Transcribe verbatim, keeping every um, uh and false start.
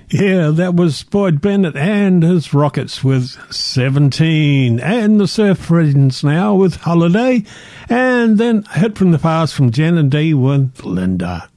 Yeah, that was Boyd Bennett and his Rockets with seventeen. And the Surf Friends now with Holiday. And then a hit from the past from Jan and Dee with Linda.